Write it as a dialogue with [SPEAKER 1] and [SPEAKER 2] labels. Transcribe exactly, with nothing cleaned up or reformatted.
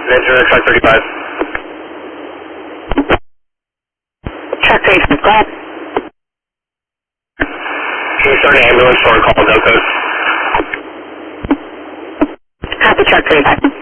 [SPEAKER 1] Engineer, truck thirty-five.
[SPEAKER 2] Truck thirty-five, go ahead.
[SPEAKER 1] Can you start an ambulance for a call, no code?
[SPEAKER 2] Copy, truck thirty-five.